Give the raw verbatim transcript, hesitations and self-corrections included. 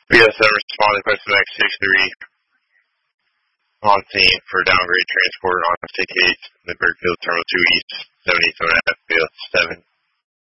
B S seven responded by Max six three on scene for downgrade transport on C K eight in the Bergfield Terminal two East, seventy-seven F B S seven.